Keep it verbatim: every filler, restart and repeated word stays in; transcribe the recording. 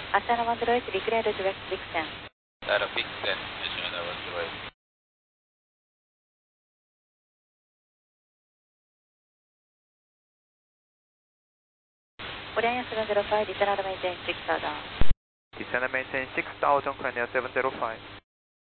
Astana one zero eight, declare to direct Vixen. Data Vixen, Astana one zero eight. Orion seven zero five, descend maintain six thousand. Descend maintain six thousand, Cranial seven zero five.